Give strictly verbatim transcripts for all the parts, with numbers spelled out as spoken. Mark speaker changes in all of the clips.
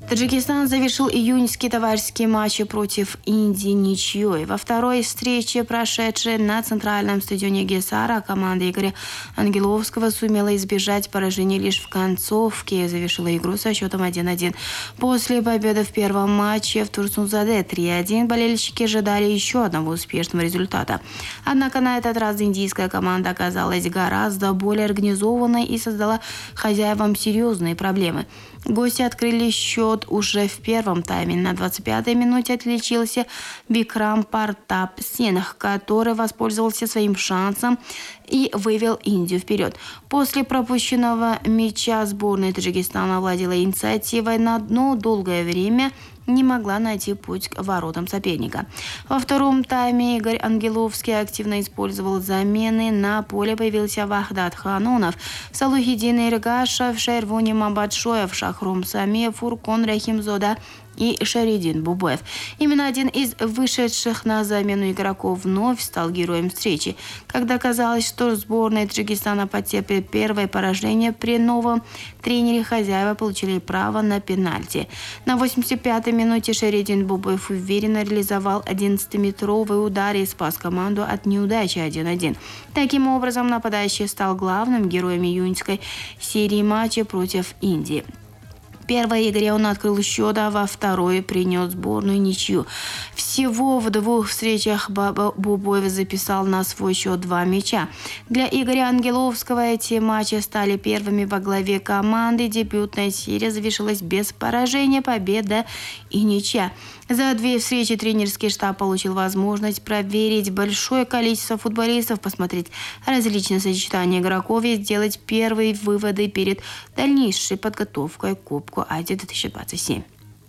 Speaker 1: Таджикистан завершил июньский товарищеский матч против Индии ничьей. Во второй встрече, прошедшей на центральном стадионе Гесара, команда Игоря Ангеловского сумела избежать поражения лишь в концовке и завершила игру со счетом один-один. После победы в первом матче в Турсунзаде три-один болельщики ожидали еще одного успешного результата. Однако на этот раз индийская команда оказалась гораздо более организованной и создала хозяевам серьезные проблемы. Гости открыли счет уже в первом тайме. На двадцать пятой минуте отличился Бикрам Партап Сингх, который воспользовался своим шансом и вывел Индию вперед. После пропущенного мяча сборная Таджикистана владела инициативой, но долгое время не могла найти путь к воротам соперника. Во втором тайме Игорь Ангеловский активно использовал замены. На поле появился Вахдат Ханунов, Салухиддин Иргашев, Шервуни Мамбатшоев, Шахрум Самиев, Фуркон Рахимзода и Шаридин Бубоев. Именно один из вышедших на замену игроков вновь стал героем встречи. Когда казалось, что сборная Таджикистана потерпит первое поражение, при новом тренере хозяева получили право на пенальти. На восемьдесят пятой минуте Шаридин Бубоев уверенно реализовал одиннадцатиметровый удар и спас команду от неудачи один-один. Таким образом, нападающий стал главным героем июньской серии матча против Индии. В первой игре он открыл счет, а во второй принес сборную ничью. Всего в двух встречах Бубоев записал на свой счет два мяча. Для Игоря Ангеловского эти матчи стали первыми во главе команды. Дебютная серия завершилась без поражения, победа и ничья. За две встречи тренерский штаб получил возможность проверить большое количество футболистов, посмотреть различные сочетания игроков и сделать первые выводы перед дальнейшей подготовкой к Кубку Азии две тысячи двадцать семь.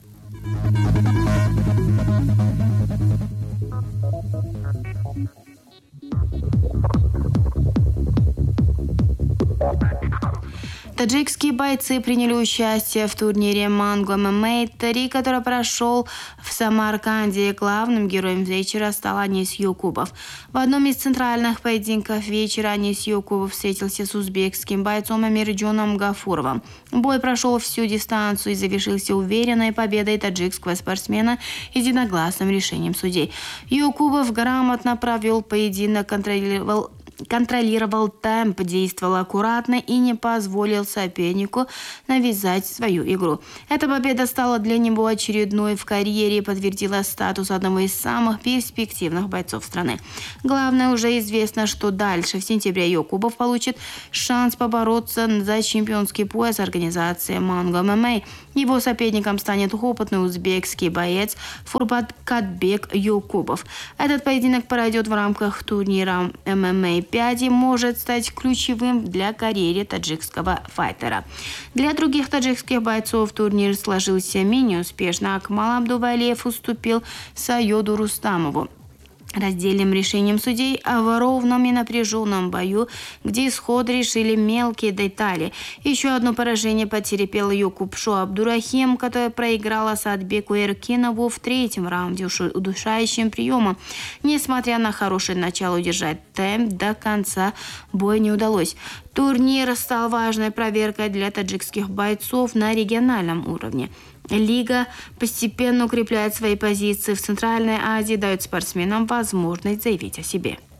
Speaker 1: Таджикские бойцы приняли участие в турнире Манго эм эм а три, который прошел в Самарканде. Главным героем вечера стал Анис Якубов. В одном из центральных поединков вечера Анис Якубов встретился с узбекским бойцом Амирджоном Гафуровым. Бой прошел всю дистанцию и завершился уверенной победой таджикского спортсмена единогласным решением судей. Якубов грамотно провел поединок, контролировал контролировал темп, действовал аккуратно и не позволил сопернику навязать свою игру. Эта победа стала для него очередной в карьере и подтвердила статус одного из самых перспективных бойцов страны. Главное, уже известно, что дальше. В сентябре Якубов получит шанс побороться за чемпионский пояс организации Манго эм эм а. Его соперником станет опытный узбекский боец Фурбаткатбек Якубов. Этот поединок пройдет в рамках турнира эм эм а пять и может стать ключевым для карьеры таджикского файтера. Для других таджикских бойцов турнир сложился менее успешно. Акмал Абдувалиев уступил Саёду Рустамову раздельным решением судей в ровном и напряженном бою, где исход решили мелкие детали. Еще одно поражение потерпел Якубшо Абдурахим, которая проиграла Садбеку Эркинову в третьем раунде удушающим приемом. Несмотря на хорошее начало, удержать темп до конца боя не удалось. Турнир стал важной проверкой для таджикских бойцов на региональном уровне. Лига постепенно укрепляет свои позиции в Центральной Азии, дает спортсменам возможность заявить о себе.